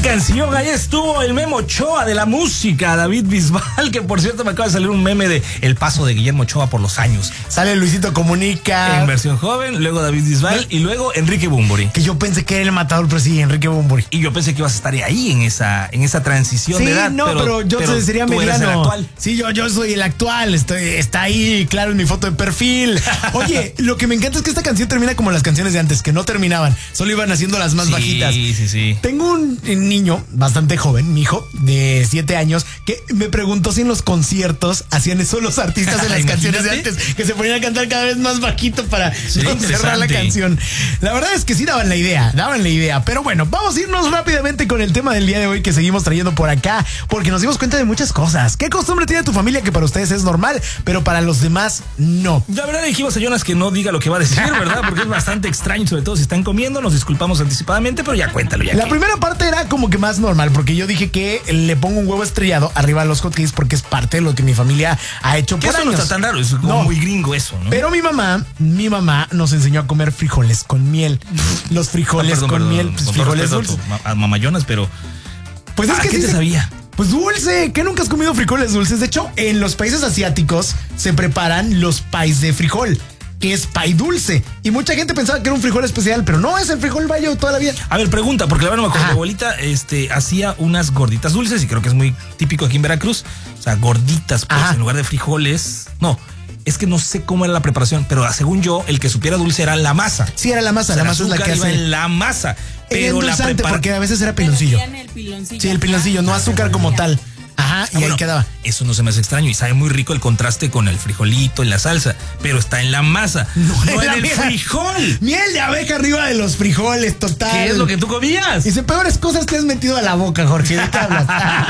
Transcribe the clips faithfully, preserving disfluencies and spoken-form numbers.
canción, ahí estuvo el Memo Ochoa de la música, David Bisbal, que por cierto me acaba de salir un meme de el paso de Guillermo Ochoa por los años. Sale Luisito Comunica. En versión joven, luego David Bisbal y luego Enrique Bunbury. Que yo pensé que era el matador, pero sí, Enrique Bunbury. Y yo pensé que ibas a estar ahí en esa, en esa transición sí, de edad. no, pero, pero yo pero sería mediano. Eres el actual. Sí, yo, yo soy el actual, estoy, está ahí, claro, en mi foto de perfil. Oye, lo que me encanta es que esta canción termina como las canciones de antes, que no terminaban, solo iban haciendo las más sí, bajitas. Sí, sí, sí. Tengo un niño bastante joven, mi hijo, de siete años, que me preguntó si en los conciertos hacían eso los artistas de las canciones de antes, que se ponían a cantar cada vez más bajito para no cerrar la canción. La verdad es que sí daban la idea, daban la idea. Pero bueno, vamos a irnos rápidamente con el tema del día de hoy que seguimos trayendo por acá, porque nos dimos cuenta de muchas cosas. ¿Qué costumbre tiene tu familia que para ustedes es normal, pero para los demás no? La verdad dijimos a Jonas que no diga lo que va a decir, ¿verdad? Porque es bastante extraño, sobre todo si están comiendo. Nos disculpamos anticipadamente, pero ya cuéntalo ya. La que... primera parte era como que más normal, porque yo dije que le pongo un huevo estrellado arriba a los hotcakes porque es parte de lo que mi familia ha hecho por eso años. No está tan raro, es como no. muy gringo eso, ¿no? Pero mi mamá, mi mamá nos enseñó a comer frijoles con miel. Los frijoles ah, perdón, con perdón, miel, pues, frijoles dulces. A mamayonas, pero pues es ¿a que qué sí te se... sabía? Pues dulce, ¿qué nunca has comido frijoles dulces? De hecho, en los países asiáticos se preparan los pies de frijol, que es pay dulce. Y mucha gente pensaba que era un frijol especial, pero no, es el frijol bayo toda la vida. A ver, pregunta, porque la verdad no me acuerdo. Mi abuelita este, hacía unas gorditas dulces y creo que es muy típico aquí en Veracruz. O sea, gorditas, pues, Ajá. en lugar de frijoles. No, es que no sé cómo era la preparación, pero según yo, el que supiera dulce era la masa. Sí, era la masa, o sea, la masa es la que iba hace. en la masa. Pero la prepara... porque a veces era piloncillo. El piloncillo. Sí, el piloncillo, no azúcar como tal. Ajá, y bueno, ahí quedaba. Eso no se me hace extraño y sabe muy rico el contraste con el frijolito y la salsa, pero está en la masa, no, no en el mía. frijol. Miel de abeja arriba de los frijoles, total. ¿Qué es lo que tú comías? Dice, peores cosas que has metido a la boca, Jorge. ¿De qué hablas?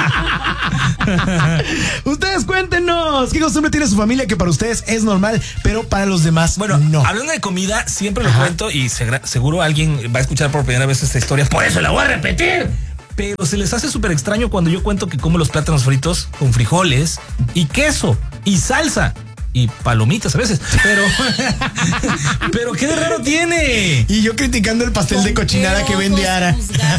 Ustedes cuéntenos, ¿qué costumbre tiene su familia que para ustedes es normal, pero para los demás bueno, no? Hablando de comida, siempre lo Ajá. cuento y seguro alguien va a escuchar por primera vez esta historia, por eso la voy a repetir. Pero se les hace súper extraño cuando yo cuento que como los plátanos fritos con frijoles y queso y salsa y palomitas a veces. Pero, pero ¿qué de raro tiene? Y yo criticando el pastel de cochinada que vende Ara.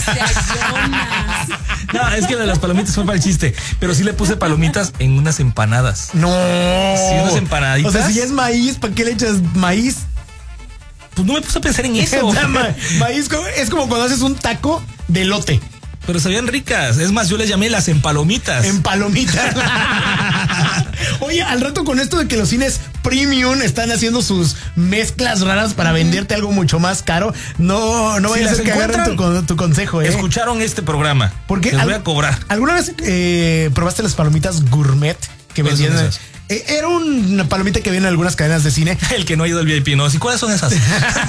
No, es que de las palomitas fue para el chiste. Pero sí le puse palomitas en unas empanadas. No. Sí, unas empanaditas. O sea, si ya es maíz, ¿para qué le echas maíz? Pues no me puse a pensar en eso. O sea, ma- maíz es como cuando haces un taco de elote. Pero sabían ricas. Es más, yo les llamé las empalomitas. Empalomitas. Oye, al rato con esto de que los cines premium están haciendo sus mezclas raras para venderte algo mucho más caro, no, no vayas si a ser que agarren tu, tu consejo, ¿eh? Escucharon este programa. Porque les voy a cobrar. ¿Alguna vez eh, probaste las palomitas gourmet que vendían? Eh, era una palomita que viene en algunas cadenas de cine. El que no ha ido al V I P, ¿no? ¿Y cuáles son esas?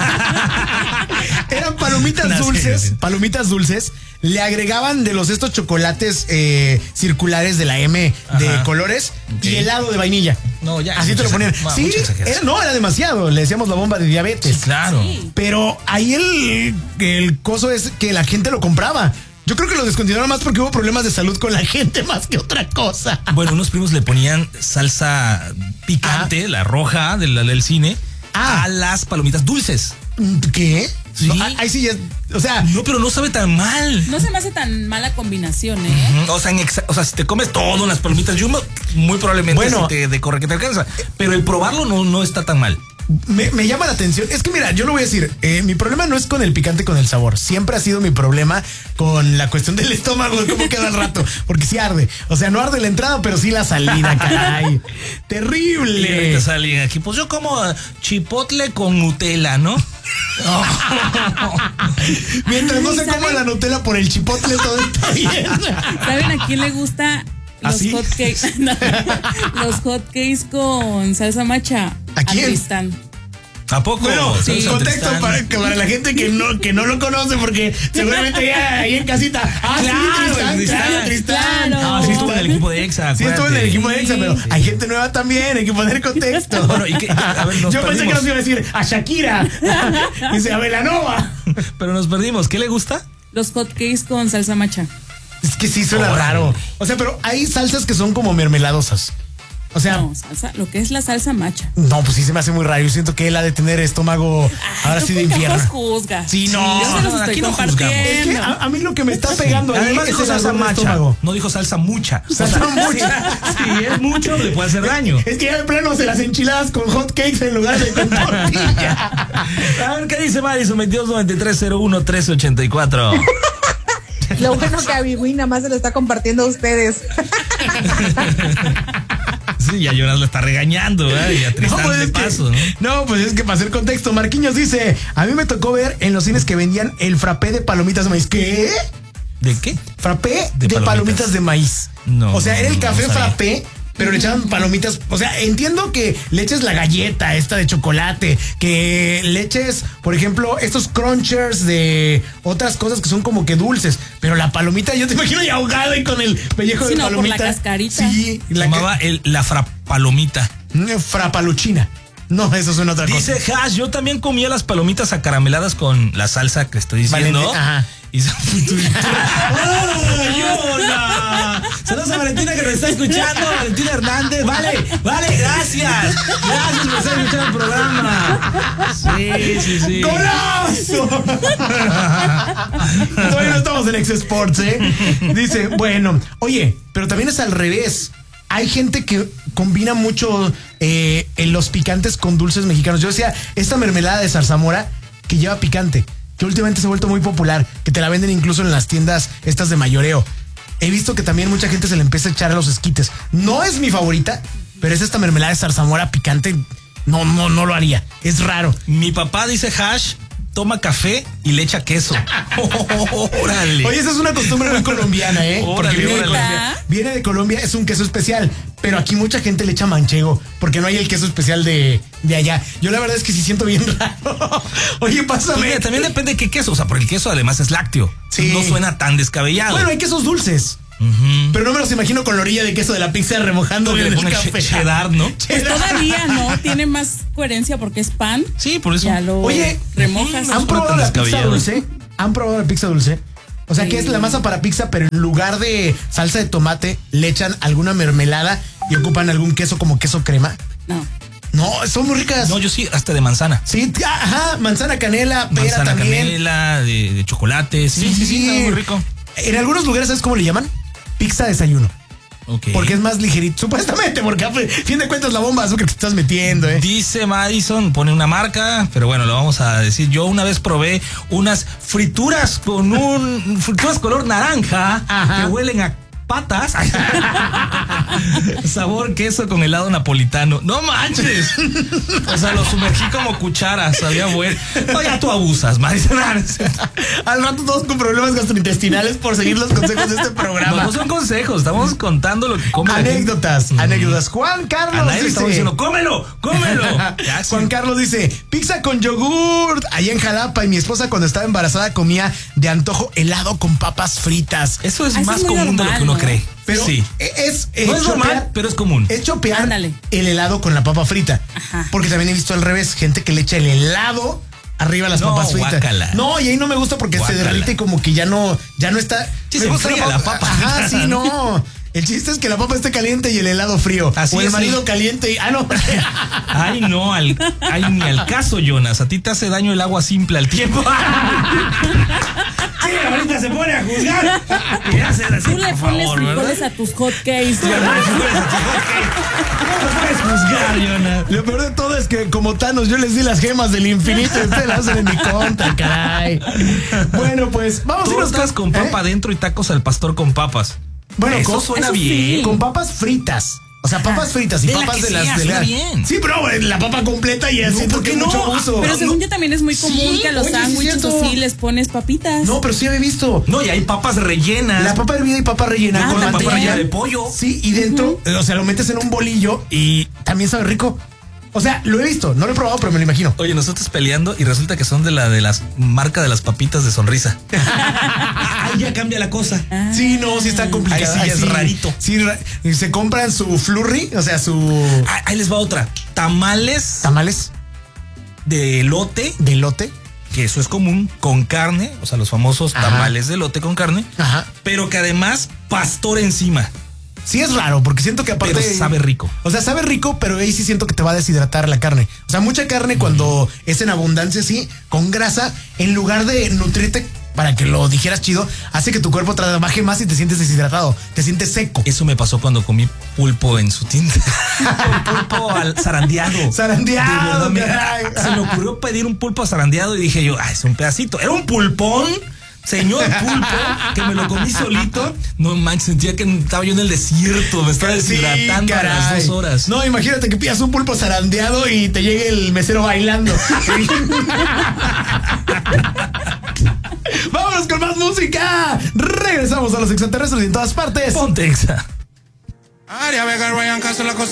Eran palomitas dulces, palomitas dulces. Le agregaban de los estos chocolates eh, circulares de la M de Ajá. colores okay. y helado de vainilla. No, ya. Así te lo ponían. No, sí, era, no, era demasiado. Le decíamos la bomba de diabetes. Sí, claro. Sí. Pero ahí el, el coso es que la gente lo compraba. Yo creo que lo descontinuaron más porque hubo problemas de salud con la gente más que otra cosa. Bueno, unos primos le ponían salsa picante, ah. la roja del, del cine, ah. a las palomitas dulces. ¿Qué? Sí. No, ahí sí ya, o sea. No, pero no sabe tan mal. No se me hace tan mala combinación, ¿eh? Uh-huh. O sea, en exa- o sea, si te comes todo en las palomitas Jumbo, muy probablemente bueno, te, de corre que te alcanza. Pero el probarlo no, no está tan mal. Me, me llama la atención. Es que mira, yo lo voy a decir, eh, mi problema no es con el picante, con el sabor. Siempre ha sido mi problema con la cuestión del estómago, cómo queda al rato. Porque sí arde. O sea, no arde la entrada, pero sí la salida, caray. Terrible. Y ahorita salen aquí. Pues yo como chipotle con Nutella, ¿no? Oh. Mientras no se coma la Nutella por el chipotle, todo está bien. ¿Saben a quién le gusta? Los ¿Así? hotcakes. No, los hotcakes con salsa macha. ¿A quién? A Tristán. ¿A poco? Bueno, sí. Contexto para, para la gente que no, que no lo conoce, porque seguramente ya ahí en casita. Ah, claro, sí, Tristán, Tristán, claro, Tristán. Claro. No, sí estuvo en el equipo de Exa. Sí, estuvo en el equipo de Exa, pero sí. Hay gente nueva también, hay que poner contexto. Bueno, ¿y qué? A ver, nos Yo perdimos. pensé que nos iba a decir a Shakira. Dice a Belanova. Pero nos perdimos. ¿Qué le gusta? Los hotcakes con salsa macha. Es que sí suena oh, raro. O sea, pero hay salsas que son como mermeladosas. O sea, no, salsa, lo que es la salsa macha. No, pues sí se me hace muy raro. Yo siento que él ha de tener estómago Ay, ahora sí de infierno. Juzga. Sí, no, yo se los no, estoy aquí no compartiendo. Es que a, a mí lo que me está pegando ahí Además es dijo el salsa ardor del macha, estómago. no dijo salsa mucha. Salsa O sea, mucha. Si es mucho, le puede hacer daño. Es que ya de plano se las enchiladas con hot cakes en lugar de con tortilla. A ver, ¿qué dice Madison? veintidós noventa y tres cero uno trece ochenta y cuatro. Lo bueno que a Bigui nada más se lo está compartiendo a ustedes. Sí, ya Jonas lo está regañando, ¿eh? Y a Tristán pues de es que- paso, ¿no? no, pues es que para hacer contexto, Marquinhos dice: a mí me tocó ver en los cines que vendían el frappé de palomitas de maíz. ¿Qué? ¿De qué? Frappé de, De palomitas. palomitas de maíz. No, O sea, era el no, café no sabía. frappé, pero le echaban palomitas. O sea, entiendo que le eches la galleta esta de chocolate, que le eches, por ejemplo, estos crunchers de otras cosas que son como que dulces, pero la palomita yo te imagino ya ahogada y con el pellejo Sí, de no, por palomita. la cascarita. Sí, Se la llamaba el, la frapalomita. ca- frapaluchina. No, eso suena otra cosa. Dice Hash, yo también comía las palomitas acarameladas con la salsa que estoy diciendo. Valentín, ajá. Y se- ¡Oh, Yona! Saludos a Valentina que nos está escuchando, Valentina Hernández. Vale, vale, gracias. Gracias por estar escuchando el programa. Sí, sí, sí. ¡Golazo! Todavía no estamos en Ex Sports, ¿eh? Dice, bueno, oye, pero también es al revés. Hay gente que combina mucho eh, en los picantes con dulces mexicanos. Yo decía, esta mermelada de zarzamora que lleva picante, que últimamente se ha vuelto muy popular, que te la venden incluso en las tiendas estas de mayoreo. He visto que también mucha gente se le empieza a echar a los esquites. No es mi favorita, pero es esta mermelada de zarzamora picante. No, no, no lo haría. Es raro. Mi papá dice Hash, toma café y le echa queso. Órale. Oye, esa es una costumbre muy colombiana, ¿eh? Órale, Porque viene de órale. Colombia. Viene de Colombia, es un queso especial. Pero aquí mucha gente le echa manchego, porque no hay el queso especial de, de allá. Yo la verdad es que sí siento bien raro. Oye, pásame. Oye, también depende de qué queso, o sea, porque el queso además es lácteo. Sí. No suena tan descabellado. Bueno, hay quesos dulces. Ujú. Pero no me los imagino con la orilla de queso de la pizza remojando Porque en le el ponen café. cheddar, ¿no? Pues todavía no, tiene más coherencia porque es pan. Sí, por eso. Ya lo Oye, remojas. ¿Han suena probado tan la pizza descabellado. dulce? ¿Han probado la pizza dulce? O sea, que es la masa para pizza, pero en lugar de salsa de tomate, le echan alguna mermelada y ocupan algún queso como queso crema. No. No, son muy ricas. No, yo sí, hasta de manzana. Sí, ajá, manzana canela, pera Manzana también. canela, de, de chocolate. Sí, sí, sí, está muy rico. En algunos lugares, ¿sabes cómo le llaman? Pizza desayuno. Ok. Porque es más ligerito, supuestamente, porque a fin de cuentas la bomba de azúcar que te estás metiendo, ¿eh? Dice Madison, pone una marca, pero bueno, lo vamos a decir. Yo una vez probé unas frituras con un frituras color naranja. Ajá. Que huelen a patas. Sabor queso con helado napolitano. No manches. O sea, lo sumergí como cuchara, sabía bueno. No, ya tú abusas, Madison. Al rato todos con problemas gastrointestinales por seguir los consejos de este programa. No, no son consejos, estamos contando lo que come la gente. Anécdotas, anécdotas. Juan Carlos A nadie le dice, estamos diciendo, cómelo, cómelo. Ya, sí. Juan Carlos dice, pizza con yogurt. Allá en Jalapa, y mi esposa cuando estaba embarazada comía de antojo helado con papas fritas. Eso es Ah, eso más es muy común de lo que normal, uno ¿no? cree. Pero sí. es, es No es normal, chopear- pero es común. Es chopear Ándale. el helado con la papa frita. Ajá. Porque también he visto al revés, gente que le echa el helado arriba a las No, papas fritas. guácala. No, y ahí no me gusta porque Guácala. se derrite y como que ya no, ya no está. Sí, me se gusta enfría la papa. Ajá, sí, no. El chiste es que la papa esté caliente y el helado frío. Así o el es, marido sí. caliente y. Ah, no. Ay, no, al, ay, ni al caso, Jonas. A ti te hace daño el agua simple al tiempo. Sí, ahorita se pone a juzgar. Y hace así, Tú le por pones favor, frijoles ¿verdad? a tus hot cakes. No lo puedes juzgar, Jonas. Lo peor de todo es que como Thanos yo les di las gemas del infinito y ustedes las hacen en mi contra, caray. Bueno, pues vamos a irnos Tortas con ¿eh? papa adentro y tacos al pastor con papas. Bueno, eso con- suena eso sí. bien. Con papas fritas. O sea, papas fritas y de la papas que de las sea, de suena la. bien. Sí, pero eh, la papa completa y así ¿por porque qué es no? mucho uso. Pero según yo también es muy común Sí, que a los oye, sí es sándwiches o cierto. sí les pones papitas. No, pero sí había visto. No, y hay papas rellenas. La papa hervida y papa rellena Ah, con la papa mantequilla. rellena de pollo. Sí, y dentro, eh, o sea, lo metes en un bolillo y también sabe rico. O sea, lo he visto, no lo he probado, pero me lo imagino. Oye, nosotros peleando y resulta que son de la de las marca de las papitas de sonrisa. Ahí ya cambia la cosa. Sí, no, sí está complicado. Ahí sí ya es rarito. Sí, ra- y se compran su flurry, o sea, su Ah, ahí les va otra. Tamales tamales de elote, de elote. que eso es común, con carne, o sea, los famosos Ajá. tamales de elote con carne, Ajá. pero que además pastor encima. sí es raro, porque siento que aparte... Pero sabe rico. O sea, sabe rico, pero ahí sí siento que te va a deshidratar la carne. O sea, mucha carne cuando es en abundancia, sí, con grasa, en lugar de nutrirte para que lo digieras chido, hace que tu cuerpo trabaje más y te sientes deshidratado, te sientes seco. Eso me pasó cuando comí pulpo en su tinta. Pulpo al zarandeado. Zarandeado. De verdad, me, se me ocurrió pedir un pulpo zarandeado y dije yo, ah, es un pedacito. Era un pulpón. Señor pulpo, que me lo comí solito. No manches, sentía que estaba yo en el desierto. Me estaba deshidratando sí, a las dos horas. No, imagínate que pidas un pulpo zarandeado y te llegue el mesero bailando. Vámonos con más música. Regresamos a los extraterrestres y en todas partes. Ponte Exa. Aria Vega, Ryan Castro, la cosa.